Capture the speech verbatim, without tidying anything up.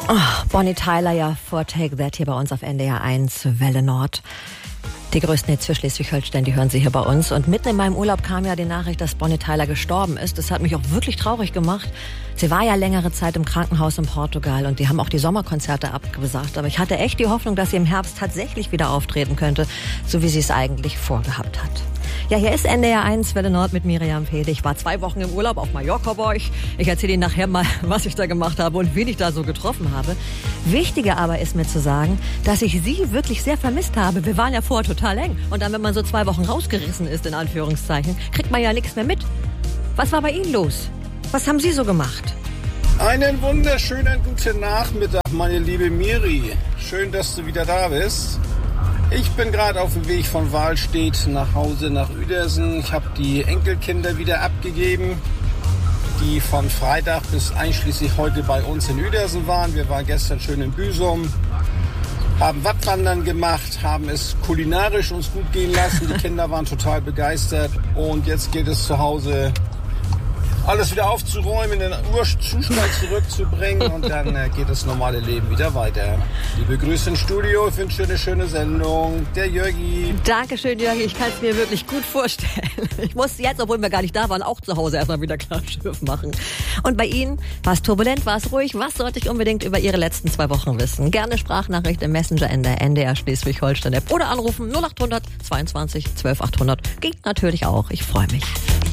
Oh, Bonnie Tyler ja vor Take That hier bei uns auf N D R eins, Welle Nord. Die größten Hits für Schleswig-Holstein, die hören Sie hier bei uns. Und mitten in meinem Urlaub kam ja die Nachricht, dass Bonnie Tyler gestorben ist. Das hat mich auch wirklich traurig gemacht. Sie war ja längere Zeit im Krankenhaus in Portugal und die haben auch die Sommerkonzerte abgesagt. Aber ich hatte echt die Hoffnung, dass sie im Herbst tatsächlich wieder auftreten könnte, so wie sie es eigentlich vorgehabt hat. Ja, hier ist N D R eins, Welle Nord mit Miriam Pede. Ich war zwei Wochen im Urlaub auf Mallorca bei euch. Ich erzähle Ihnen nachher mal, was ich da gemacht habe und wen ich da so getroffen habe. Wichtiger aber ist mir zu sagen, dass ich Sie wirklich sehr vermisst habe. Wir waren ja vorher total eng. Und dann, wenn man so zwei Wochen rausgerissen ist, in Anführungszeichen, kriegt man ja nichts mehr mit. Was war bei Ihnen los? Was haben Sie so gemacht? Einen wunderschönen guten Nachmittag, meine liebe Miri. Schön, dass du wieder da bist. Ich bin gerade auf dem Weg von Wahlstedt nach Hause nach Uedersen. Ich habe die Enkelkinder wieder abgegeben, die von Freitag bis einschließlich heute bei uns in Uedersen waren. Wir waren gestern schön in Büsum, haben Wattwandern gemacht, haben es kulinarisch uns gut gehen lassen. Die Kinder waren total begeistert und jetzt geht es zu Hause, alles wieder aufzuräumen, in den Urzustand zurückzubringen und dann äh, geht das normale Leben wieder weiter. Liebe Grüße ins Studio, ich wünsche eine schöne Sendung. Der Jörgi. Dankeschön, Jörgi, ich kann es mir wirklich gut vorstellen. Ich musste jetzt, obwohl wir gar nicht da waren, auch zu Hause erstmal wieder klar Schiff machen. Und bei Ihnen, war es turbulent, war es ruhig? Was sollte ich unbedingt über Ihre letzten zwei Wochen wissen? Gerne Sprachnachricht im Messenger in der N D R Schleswig-Holstein App oder anrufen null acht hundert zweiundzwanzig zwölf achthundert. Geht natürlich auch, ich freue mich.